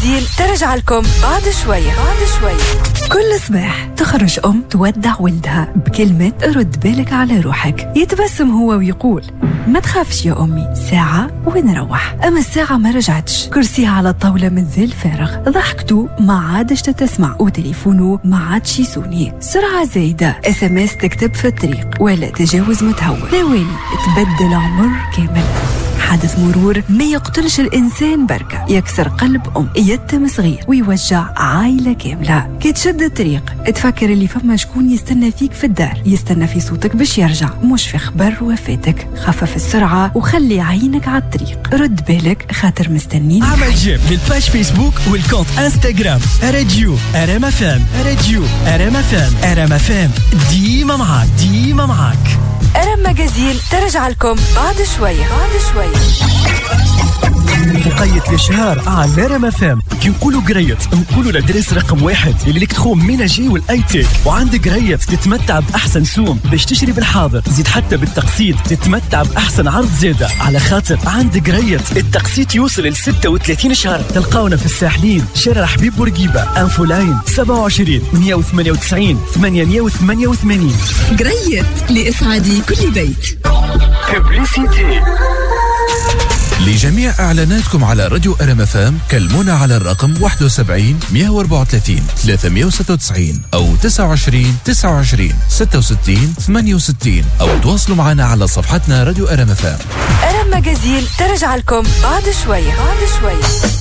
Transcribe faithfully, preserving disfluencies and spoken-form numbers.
مجازين ترجع لكم بعد شوية بعد شوية. كل صباح تخرج أم تودع ولدها بكلمة رد بالك على روحك. يتبسم هو ويقول ما تخافش يا أمي، ساعة ونروح. أما الساعة ما رجعتش، كرسيها على الطاولة مازال فارغ، ضحكته ما عادش تتسمع، وتليفونه ما عادش يسوني. سرعة زايدة، اس ام اس تكتب في الطريق، ولا تجاوز متهور. ثواني تبدل عمر كامل. حادث مرور ما يقتلش الإنسان بركة، يكسر قلب أم، يتم صغير، ويوجع عائلة كاملة. كي تشد الطريق تفكر اللي فما شكون يستنى فيك في الدار، يستنى في صوتك باش يرجع، مش في خبر وفاتك. خفف السرعة وخلي عينك على الطريق، رد بالك خاطر مستنين. عمل جيم للباج فيسبوك والكونت انستغرام راديو ارام اف ام. راديو ارام اف ام. ارام اف ام ديما معاك ديما معاك. أرم مجازين ترجع لكم بعد شوية بعد شوية. مقيت الشهر على رام اف ام. كي نقولوا قريت نقولوا لدرس رقم واحد اللي لك تخوم ميناجي والاي تيك. وعندك قريت تتمتع باحسن سوم باش تشتري بالحاضر، زيد حتى بالتقسيط تتمتع باحسن عرض زياده، على خاطر عندك قريت التقسيط يوصل ل ستة وثلاثين شهر. تلقاونا في الساحلين، شارع حبيب بورقيبه، انفو لاين سبعة وعشرين مية وثمانية وتسعين ثمانمية وثمانية وثمانين. قريت لإسعاد كل بيت. ببليسيتي. لجميع إعلاناتكم على راديو أرام اف ام كلمونا على الرقم واحد وسبعين مية وأربعة وثلاثين ثلاثمية وستة وتسعين أو تسعة وعشرين تسعة وعشرين ستة وستين ثمانية وستين، أو تواصلوا معنا على صفحتنا راديو أرام اف ام. أرم مجازين ترجع لكم بعد شوية بعد شوية.